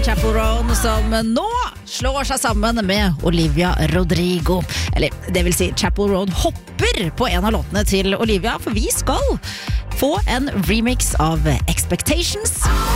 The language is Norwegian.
Chappell Roan som nå slår seg sammen med Olivia Rodrigo. Eller det vil si, Chappell Roan hopper på en av låtene til Olivia, for vi skal få en remix av Expectations.